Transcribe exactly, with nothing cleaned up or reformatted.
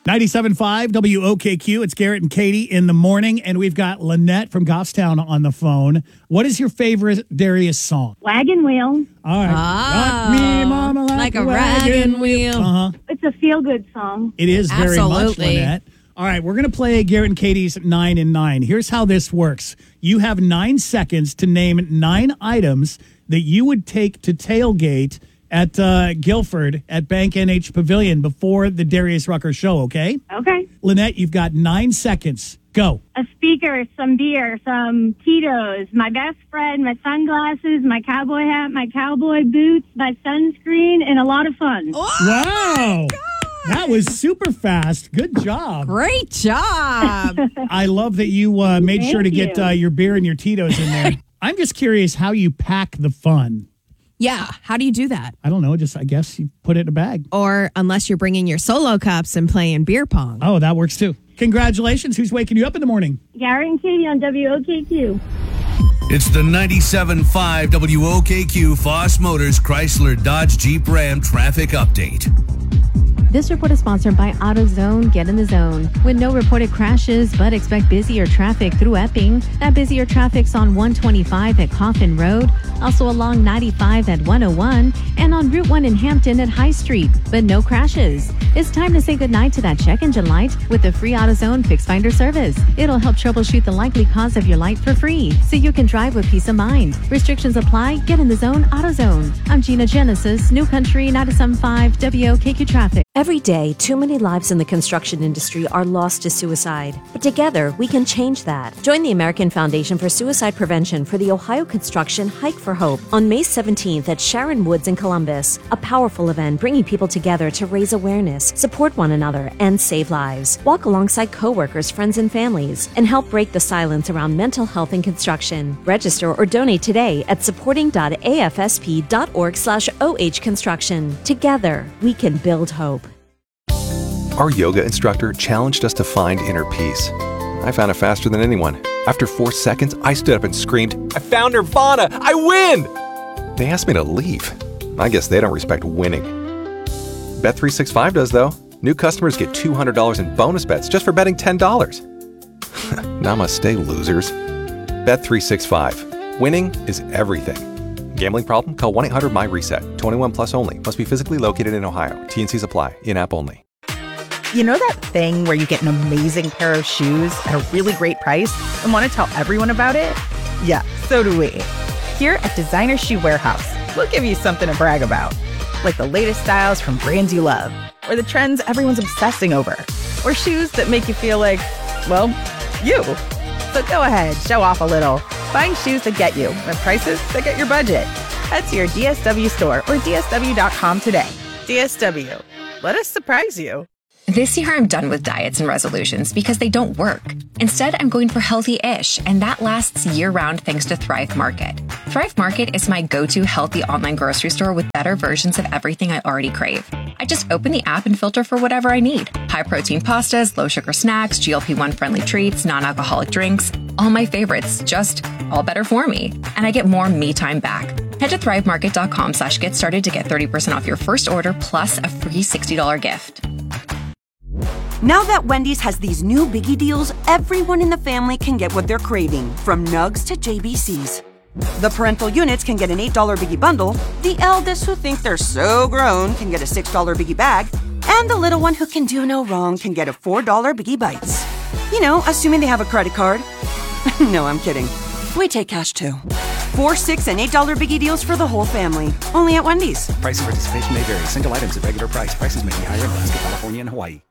ninety-seven point five W O K Q. It's Garrett and Katie in the morning, and we've got Lynette from Goffstown on the phone. What is your favorite Darius song? Wagon Wheel. All right. Oh, Rock me, mama, like, like a a wagon, wagon wheel. Uh-huh. It's a feel-good song. It is very much, Absolutely. Lynette. All right, we're going to play Garrett and Katie's nine and nine. Here's how this works. You have nine seconds to name nine items that you would take to tailgate at uh, Guilford at Bank N H Pavilion before the Darius Rucker show, okay? Okay. Lynette, you've got nine seconds. Go. A speaker, some beer, some Tito's, my best friend, my sunglasses, my cowboy hat, my cowboy boots, my sunscreen, and a lot of fun. Wow. That was super fast. Good job. Great job. I love that you uh, made Thank sure to get you. uh, your beer and your Tito's in there. I'm just curious how you pack the fun. Yeah. How do you do that? I don't know. Just, I guess you put it in a bag. Or unless you're bringing your solo cups and playing beer pong. Oh, that works too. Congratulations. Who's waking you up in the morning? Garrett and Katie on W O K Q. It's the ninety-seven point five W O K Q Foss Motors Chrysler Dodge Jeep Ram traffic update. This report is sponsored by AutoZone. Get in the zone. With no reported crashes, but expect busier traffic through Epping. That busier traffic's on one twenty-five at Coffin Road, also along ninety-five at one oh one, and on Route one in Hampton at High Street, but no crashes. It's time to say goodnight to that check engine light with the free AutoZone Fix Finder service. It'll help troubleshoot the likely cause of your light for free, so you can drive with peace of mind. Restrictions apply. Get in the zone, AutoZone. I'm Gina Genesis, New Country ninety-seven point five W O K Q Traffic. Every day, too many lives in the construction industry are lost to suicide. But together, we can change that. Join the American Foundation for Suicide Prevention for the Ohio Construction Hike for Hope on May seventeenth at Sharon Woods in Columbus. A powerful event bringing people together to raise awareness, support one another, and save lives. Walk alongside coworkers, friends, and families, and help break the silence around mental health in construction. Register or donate today at supporting.afsp.org slash OH construction. Together, we can build hope. Our yoga instructor challenged us to find inner peace. I found it faster than anyone. After four seconds, I stood up and screamed, "I found Nirvana! I win!" They asked me to leave. I guess they don't respect winning. Bet three sixty-five does, though. New customers get two hundred dollars in bonus bets just for betting ten dollars. Namaste, losers. Bet three sixty-five. Winning is everything. Gambling problem? Call one eight hundred M Y reset. twenty-one plus only. Must be physically located in Ohio. T and Cs apply. In-app only. You know that thing where you get an amazing pair of shoes at a really great price and want to tell everyone about it? Yeah, so do we. Here at Designer Shoe Warehouse, we'll give you something to brag about, like the latest styles from brands you love, or the trends everyone's obsessing over, or shoes that make you feel like, well, you. So go ahead, show off a little. Find shoes that get you at prices that get your budget. Head to your D S W store or D S W dot com today. D S W. Let us surprise you. This year, I'm done with diets and resolutions because they don't work. Instead, I'm going for healthy-ish, and that lasts year-round thanks to Thrive Market. Thrive Market is my go-to healthy online grocery store with better versions of everything I already crave. I just open the app and filter for whatever I need. High-protein pastas, low-sugar snacks, G L P one friendly treats, non-alcoholic drinks. All my favorites, just all better for me. And I get more me time back. Head to thrivemarket.com slash get started to get thirty percent off your first order plus a free sixty dollars gift. Now that Wendy's has these new biggie deals, everyone in the family can get what they're craving, from nugs to J B Cs. The parental units can get an eight dollar biggie bundle, the eldest who think they're so grown can get a six dollar biggie bag, and the little one who can do no wrong can get a four dollar biggie bites. You know, assuming they have a credit card. No, I'm kidding. We take cash too. Four, six, and eight dollar biggie deals for the whole family. Only at Wendy's. Price and participation may vary. Single items at regular price. Prices may be higher in Alaska, California, and Hawaii.